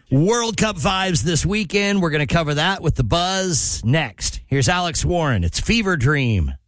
World Cup vibes this weekend. We're going to cover that with the Buzz next. Here's Alex Warren. It's Fever Dream.